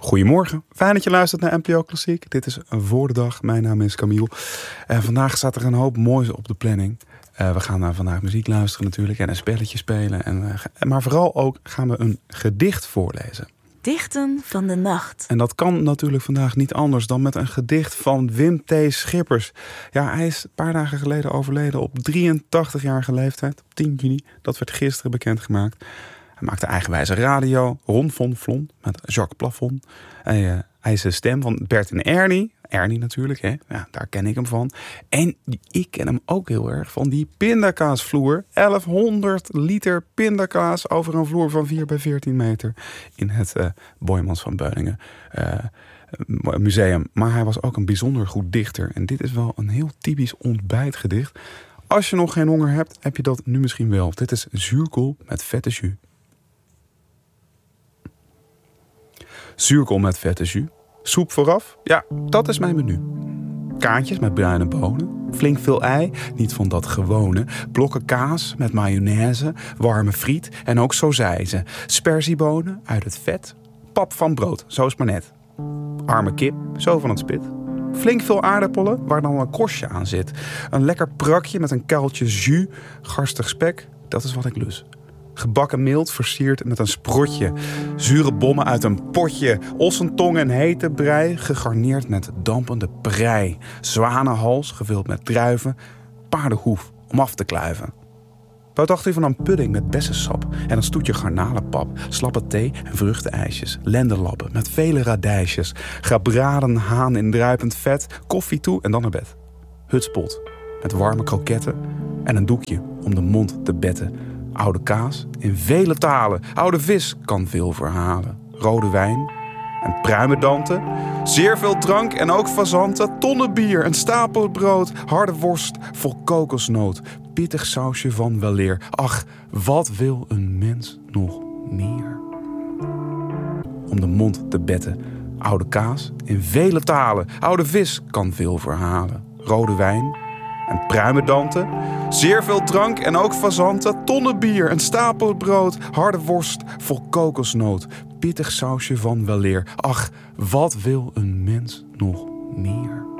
Goedemorgen, fijn dat je luistert naar NPO Klassiek. Dit is Voor de Dag, mijn naam is Camille. Vandaag staat er een hoop moois op de planning. We gaan vandaag muziek luisteren natuurlijk en een spelletje spelen. Maar vooral ook gaan we een gedicht voorlezen. Dichten van de nacht. En dat kan natuurlijk vandaag niet anders dan met een gedicht van Wim T. Schippers. Ja, hij is een paar dagen geleden overleden op 83-jarige leeftijd. Op 10 juni, dat werd gisteren bekendgemaakt. Hij maakte eigenwijze radio, Ron von Flon met Jacques Plafond. Hij is de stem van Bert en Ernie. Ernie natuurlijk, hè? Ja, daar ken ik hem van. En ik ken hem ook heel erg van die pindakaasvloer. 1100 liter pindakaas over een vloer van 4 bij 14 meter. In het Boijmans van Beuningen museum. Maar hij was ook een bijzonder goed dichter. En dit is wel een heel typisch ontbijtgedicht. Als je nog geen honger hebt, heb je dat nu misschien wel. Dit is zuurkool met vette jus. Zuurkool met vette jus. Soep vooraf? Ja, dat is mijn menu. Kaartjes met bruine bonen. Flink veel ei, niet van dat gewone. Blokken kaas met mayonaise. Warme friet en ook sausijzen. Sperziebonen uit het vet. Pap van brood, zo is maar net. Arme kip, zo van het spit. Flink veel aardappelen waar dan een korstje aan zit. Een lekker prakje met een kuiltje jus. Garstig spek, dat is wat ik lus. Gebakken mild versierd met een sprotje. Zure bommen uit een potje. Ossentong en hete brei. Gegarneerd met dampende prei. Zwanenhals gevuld met druiven. Paardenhoef om af te kluiven. Wat dacht u van een pudding met bessensap en een stoetje garnalenpap, slappe thee en vruchtenijsjes, lendelappen met vele radijsjes, gebraden haan in druipend vet, koffie toe en dan naar bed. Hutspot met warme kroketten en een doekje om de mond te betten. Oude kaas in vele talen, oude vis kan veel verhalen. Rode wijn en pruimendanten, zeer veel drank en ook fazanten, tonnen bier, een stapel brood, harde worst vol kokosnoot, pittig sausje van weleer. Ach, wat wil een mens nog meer? Om de mond te betten, oude kaas in vele talen, oude vis kan veel verhalen. Rode wijn en pruimendanten, zeer veel drank en ook fazanten, tonnen bier, een stapel brood, harde worst vol kokosnoot, pittig sausje van weleer. Ach, wat wil een mens nog meer?